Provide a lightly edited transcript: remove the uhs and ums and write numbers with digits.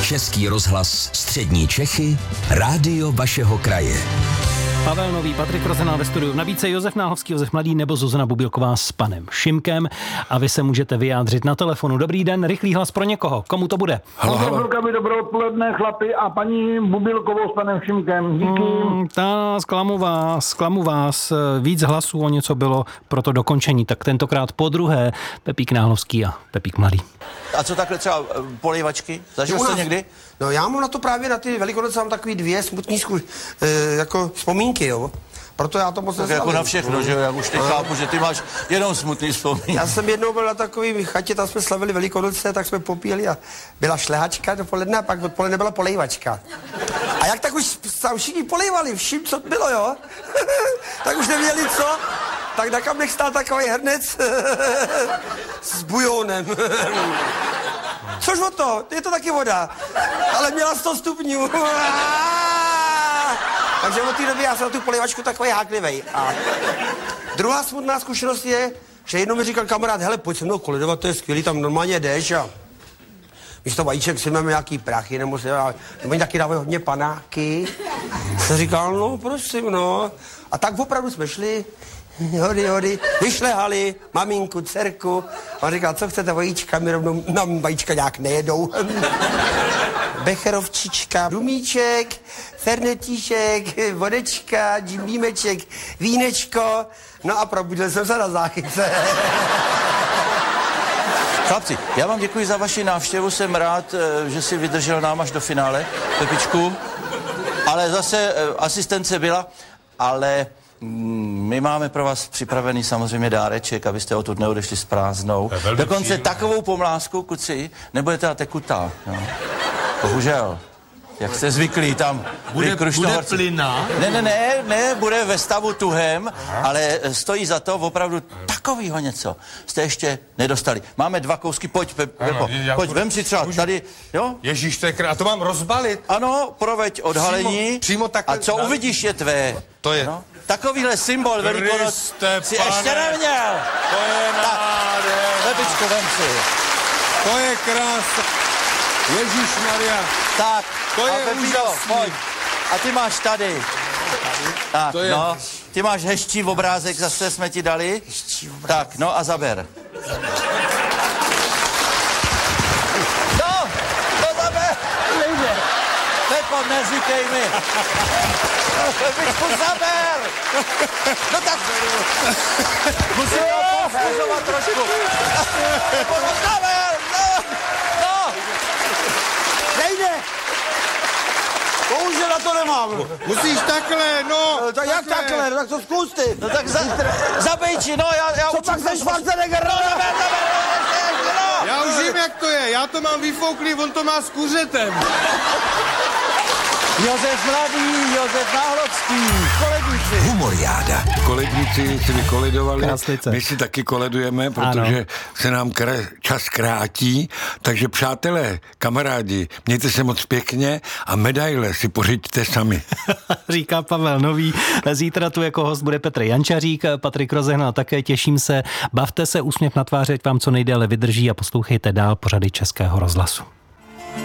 Český rozhlas Střední Čechy, rádio vašeho kraje. Pavel Nový, Patrik Rozená ve studiu. V nabídce Josef Náhovský, Josef Mladý nebo Zuzana Bubilková s panem Šimkem. A vy se můžete vyjádřit na telefonu. Dobrý den, rychlý hlas pro někoho. Komu to bude? Halo. Dobré odpoledne, chlapi, a paní Bubilkovou s panem Šimkem. Díky. Zklamu vás. Víc hlasů o něco bylo pro to dokončení. Tak tentokrát po druhé Pepík Náhovský a Pepík Mladý. A co takhle třeba polejvačky? Zažil jste někdy? No já mám na to právě na ty Velikonoce mám takový dvě smutný jako vzpomínky, jo. Proto já to moc neslavím. Jako na všechno, že jo, já už teď chápu, že ty máš jenom smutný vzpomínky. Já jsem jednou byl na takový chatě, tam jsme slavili Velikonoce, tak jsme popíjeli a byla šlehačka dopoledne a pak odpoledne byla polejvačka. A jak tak už tam všichni polejvali, všim, co bylo, jo, tak už nevěděli co, tak na kamnech stál takový hrnec s bujónem. Což o to, je to taky voda, ale měla 100 stupňů. Takže od té doby já jsem na tu polejvačku takový háklivej. A druhá smutná zkušenost je, že jednou mi říkal kamarád, hele, pojď se mnou koledovat, to je skvělý, tam normálně jdeš a místo vajíček si máme nějaký prachy, nebo oni taky dávají hodně panáky. Jsem říkal, no prosím, no. A tak opravdu jsme šli, hody, vyšlehali maminku, dcerku. A on říkal, co chcete vajíčka, my rovnou nám vajíčka nějak nejedou. Becherovčička, rumíček, fernetíšek, vodečka, džimbímeček, vínečko, no a probudil jsem se na záchytce. Chlapci, já vám děkuji za vaši návštěvu, jsem rád, že si vydržel nám až do finále, Pepičku, ale zase asistence byla, ale my máme pro vás připravený samozřejmě dáreček, abyste odtud neodešli s prázdnou. Dokonce takovou pomlásku, kuci, nebudete na tekutá. No. Bohužel. Jak jste zvyklí, tam... Bude plyná? Ne, bude ve stavu tuhém, ale stojí za to opravdu takovýho něco. Jste ještě nedostali. Máme 2 kousky, pojď, Pepo, pojď, vem si třeba tady, jo? Ježíš, to je a to mám rozbalit? Ano, proveď odhalení. Přímo takhle. A co uvidíš je tvé. To je... No? Takovýhle symbol Velikonoc si ještě neměl. To je nádherné. Pepičko, vem si. To je krása. Ježíšmarja. Tak, to je Pepíčo, pojď. A ty máš tady. Tak, to je... no, ty máš hezčí obrázek, zase jsme ti dali. Tak, no a zaber. No, to zaber. Pepo, neříkej mi. Pepičku, zaber. No tak, musím ho povzbuzovat trošku. Pepo, no zaber, no. Nejde! Bohužel na to nemám. Musíš takhle, no. Tak jak takhle? No tak to zkus ty. No tak zabejči, no já Co pak se Schwarzenegger? No. Já už vím, jak to je. Já to mám vyfouklý, on to má s kuřetem. Josef Mladý, Josef Náhlovský, koledníci. Humoriáda. Koledníci si vykoledovali, Kráslice. my si taky koledujeme, protože se nám čas krátí, takže přátelé, kamarádi, mějte se moc pěkně a medaile si pořiďte sami. Říká Pavel Nový. Zítra tu jako host bude Petr Jančařík, Patrik Rozehnal také, těším se. Bavte se, úsměv na tváři, ať vám co nejdéle vydrží a poslouchejte dál pořady Českého rozhlasu.